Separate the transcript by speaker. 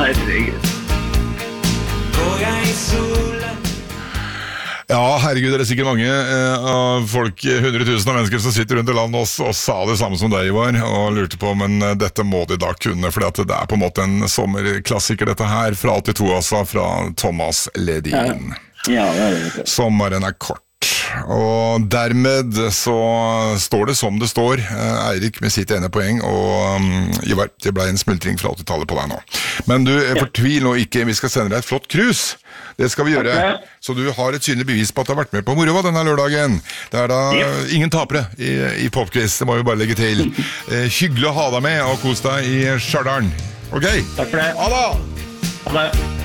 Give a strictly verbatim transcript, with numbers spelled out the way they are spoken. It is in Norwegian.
Speaker 1: herregud.
Speaker 2: Ja, herregud, det er sikkert mange uh, folk, hundre tusen av mennesker som sitter rundt i landet og, og sa det samme som deg, Ivar, og lurte på, men uh, dette må de da kunne, for det er på en måte en sommerklassiker dette her, fra åttito altså, fra Thomas Ledin.
Speaker 1: Ja, ja det er det.
Speaker 2: Sommeren er kort. Og dermed så står det som det står. Eirik med sitt ene poeng, og um, Ivar, det ble en smultring fra åttitallet på deg nå. Men du, fortvil nå ikke, vi skal sende deg et flott krus. Det skal vi gjøre. Okay. Så du har et synlig bevis på at du har vært med på moroa denne lørdagen. Det er da yep. ingen tapere i, i popquiz, det må vi bare legge til. eh, hyggelig å ha deg med, og kos deg i Stjørdal. Ok?
Speaker 1: Takk for det.
Speaker 2: Ha det!
Speaker 1: Ha det.